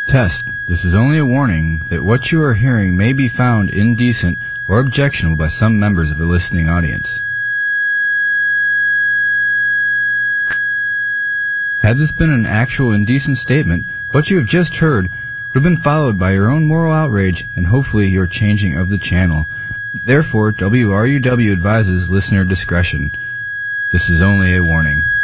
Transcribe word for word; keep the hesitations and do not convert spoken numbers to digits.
Test. This is only a warning that what you are hearing may be found indecent or objectionable by some members of the listening audience. Had this been an actual indecent statement, what you have just heard would have been followed by your own moral outrage and hopefully your changing of the channel. Therefore, W R U W advises listener discretion. This is only a warning.